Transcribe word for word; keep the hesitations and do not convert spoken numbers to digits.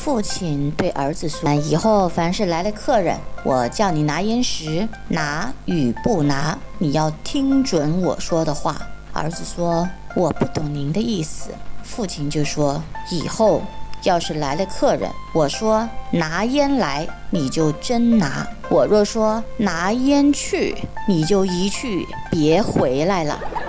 父亲对儿子说，以后凡是来了客人，我叫你拿烟时，拿与不拿，你要听准我说的话。儿子说，我不懂您的意思。父亲就说，以后要是来了客人，我说拿烟来，你就真拿；我若说拿烟去，你就一去别回来了。